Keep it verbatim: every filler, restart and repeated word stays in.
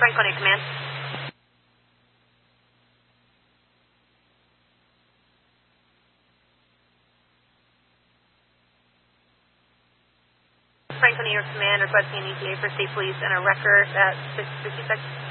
Franklin, command. Franklin, New York Command, requesting an E T A for state police and a record at six fifty-six.